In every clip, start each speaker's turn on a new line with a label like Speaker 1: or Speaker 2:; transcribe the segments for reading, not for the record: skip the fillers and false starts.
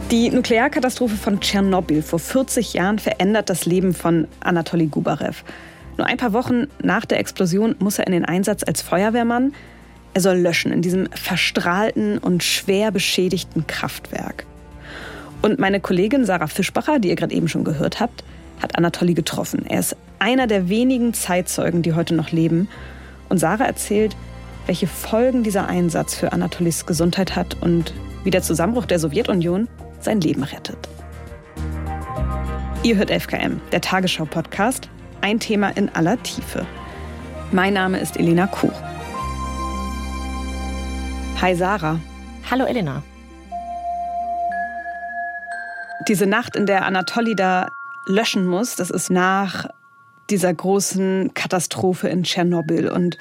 Speaker 1: Die Nuklearkatastrophe von Tschernobyl vor 40 Jahren verändert das Leben von Anatoli Gubarew. Nur ein paar Wochen nach der Explosion muss er in den Einsatz als Feuerwehrmann. Er soll löschen in diesem verstrahlten und schwer beschädigten Kraftwerk. Und meine Kollegin Sarah Fischbacher, die ihr gerade eben schon gehört habt, hat Anatoli getroffen. Er ist einer der wenigen Zeitzeugen, die heute noch leben. Und Sarah erzählt, welche Folgen dieser Einsatz für Anatolis Gesundheit hat und wie der Zusammenbruch der Sowjetunion sein Leben rettet. Ihr hört 11KM, der Tagesschau-Podcast. Ein Thema in aller Tiefe. Mein Name ist Elena Kuh. Hi Sarah.
Speaker 2: Hallo Elena.
Speaker 1: Diese Nacht, in der Anatoli da löschen muss, das ist nach dieser großen Katastrophe in Tschernobyl. Und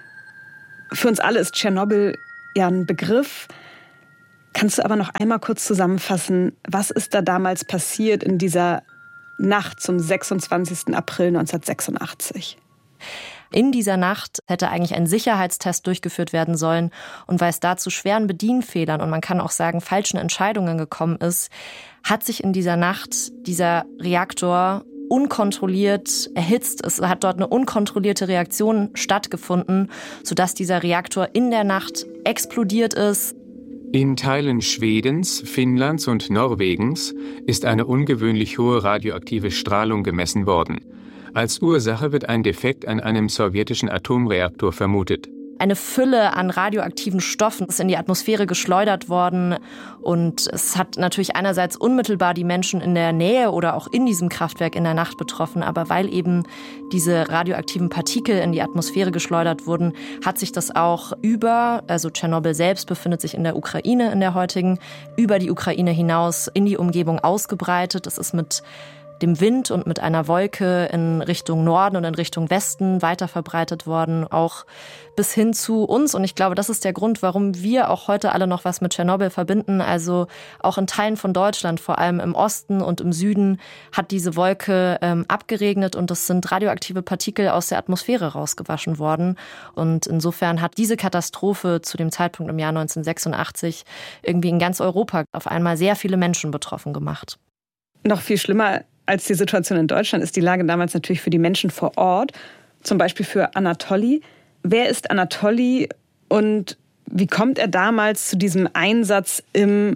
Speaker 1: für uns alle ist Tschernobyl ja ein Begriff. Kannst du aber noch einmal kurz zusammenfassen, was ist da damals passiert in dieser Nacht zum 26. April 1986?
Speaker 2: In dieser Nacht hätte eigentlich ein Sicherheitstest durchgeführt werden sollen. Und weil es da zu schweren Bedienfehlern und man kann auch sagen falschen Entscheidungen gekommen ist, hat sich in dieser Nacht dieser Reaktor unkontrolliert erhitzt. Es hat dort eine unkontrollierte Reaktion stattgefunden, sodass dieser Reaktor in der Nacht explodiert ist.
Speaker 3: In Teilen Schwedens, Finnlands und Norwegens ist eine ungewöhnlich hohe radioaktive Strahlung gemessen worden. Als Ursache wird ein Defekt an einem sowjetischen Atomreaktor vermutet.
Speaker 2: Eine Fülle an radioaktiven Stoffen ist in die Atmosphäre geschleudert worden. Und es hat natürlich einerseits unmittelbar die Menschen in der Nähe oder auch in diesem Kraftwerk in der Nacht betroffen. Aber weil eben diese radioaktiven Partikel in die Atmosphäre geschleudert wurden, hat sich das auch also Tschernobyl selbst befindet sich in der Ukraine, in der heutigen, über die Ukraine hinaus in die Umgebung ausgebreitet. Es ist mit dem Wind und mit einer Wolke in Richtung Norden und in Richtung Westen weiter verbreitet worden, auch bis hin zu uns. Und ich glaube, das ist der Grund, warum wir auch heute alle noch was mit Tschernobyl verbinden. Also auch in Teilen von Deutschland, vor allem im Osten und im Süden, hat diese Wolke abgeregnet und es sind radioaktive Partikel aus der Atmosphäre rausgewaschen worden. Und insofern hat diese Katastrophe zu dem Zeitpunkt im Jahr 1986 irgendwie in ganz Europa auf einmal sehr viele Menschen betroffen gemacht.
Speaker 1: Noch viel schlimmer als die Situation in Deutschland ist die Lage damals natürlich für die Menschen vor Ort, zum Beispiel für Anatoli. Wer ist Anatoli und wie kommt er damals zu diesem Einsatz im,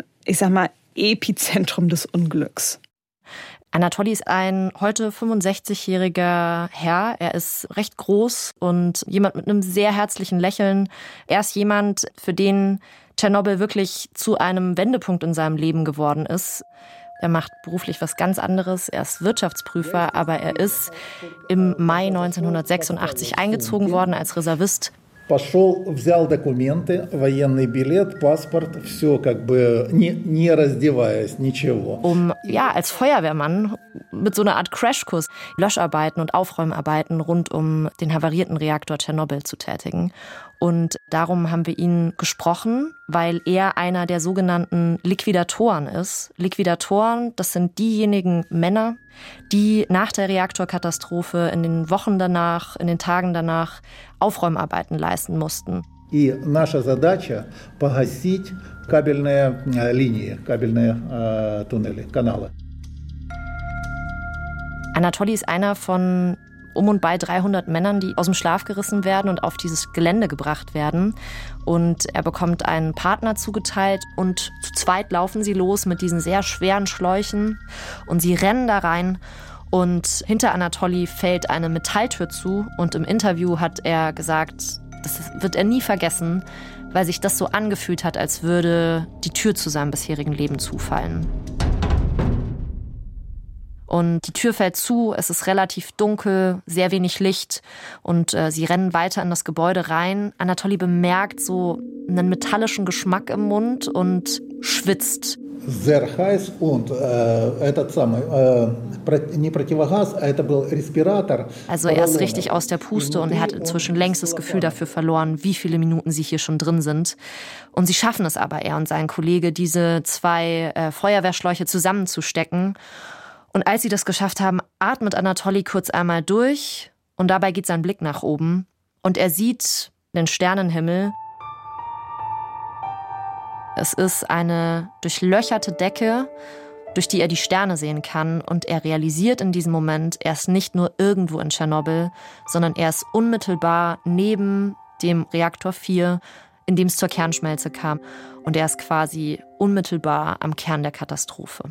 Speaker 1: Epizentrum des Unglücks?
Speaker 2: Anatoli ist ein heute 65-jähriger Herr. Er ist recht groß und jemand mit einem sehr herzlichen Lächeln. Er ist jemand, für den Tschernobyl wirklich zu einem Wendepunkt in seinem Leben geworden ist. Er macht beruflich was ganz anderes. Er ist Wirtschaftsprüfer, aber er ist im Mai 1986 eingezogen worden als Reservist.
Speaker 4: Пошел, взял документы, военный билет, паспорт, все не раздеваясь, ничего.
Speaker 2: Als Feuerwehrmann mit so einer Art Crashkurs Löscharbeiten und Aufräumarbeiten rund um den havarierten Reaktor Tschernobyl zu tätigen. Und darum haben wir ihn gesprochen, weil er einer der sogenannten Liquidatoren ist. Liquidatoren, das sind diejenigen Männer, die nach der Reaktorkatastrophe in den Wochen danach, in den Tagen danach Aufräumarbeiten leisten mussten.
Speaker 4: И наша задача погасить кабельные линии, кабельные туннели, каналы.
Speaker 2: Anatoli ist einer von und bei 300 Männern, die aus dem Schlaf gerissen werden und auf dieses Gelände gebracht werden. Und er bekommt einen Partner zugeteilt und zu zweit laufen sie los mit diesen sehr schweren Schläuchen und sie rennen da rein. Und hinter Anatoli fällt eine Metalltür zu und im Interview hat er gesagt, das wird er nie vergessen, weil sich das so angefühlt hat, als würde die Tür zu seinem bisherigen Leben zufallen. Und die Tür fällt zu, es ist relativ dunkel, sehr wenig Licht und sie rennen weiter in das Gebäude rein. Anatoli bemerkt so einen metallischen Geschmack im Mund und schwitzt.
Speaker 4: Sehr heiß und не противогаз, это был респиратор.
Speaker 2: Also er ist richtig aus der Puste und er hat inzwischen längst das Gefühl dafür verloren, wie viele Minuten sie hier schon drin sind. Und sie schaffen es aber, er und sein Kollege, diese 2 Feuerwehrschläuche zusammenzustecken. Und als sie das geschafft haben, atmet Anatoli kurz einmal durch und dabei geht sein Blick nach oben und er sieht den Sternenhimmel. Es ist eine durchlöcherte Decke, durch die er die Sterne sehen kann. Und er realisiert in diesem Moment, er ist nicht nur irgendwo in Tschernobyl, sondern er ist unmittelbar neben dem Reaktor 4, in dem es zur Kernschmelze kam. Und er ist quasi unmittelbar am Kern der Katastrophe.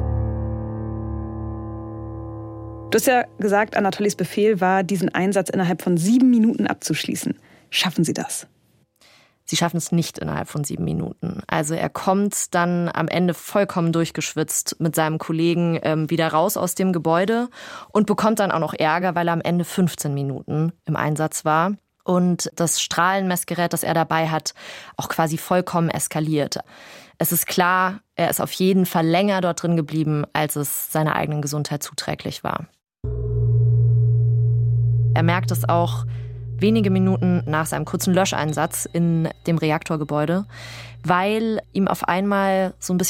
Speaker 1: Du hast ja gesagt, Anatolis Befehl war, diesen Einsatz innerhalb von 7 Minuten abzuschließen. Schaffen Sie das?
Speaker 2: Sie schaffen es nicht innerhalb von 7 Minuten. Also er kommt dann am Ende vollkommen durchgeschwitzt mit seinem Kollegen wieder raus aus dem Gebäude und bekommt dann auch noch Ärger, weil er am Ende 15 Minuten im Einsatz war. Und das Strahlenmessgerät, das er dabei hat, auch quasi vollkommen eskaliert. Es ist klar, er ist auf jeden Fall länger dort drin geblieben, als es seiner eigenen Gesundheit zuträglich war. Er merkt es auch wenige Minuten nach seinem kurzen Löscheinsatz in dem Reaktorgebäude, weil ihm auf einmal so ein bisschen